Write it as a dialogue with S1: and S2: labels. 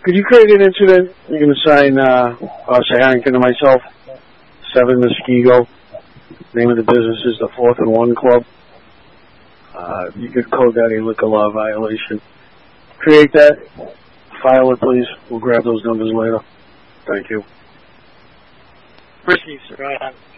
S1: Could you create an incident? You can assign, say Harrington to myself, 7 Muskego. Name of the business is the 4th and 1 Club. You could code that a liquor law violation. Create that. File it, please. We'll grab those numbers later. Thank you.
S2: Risky, sir.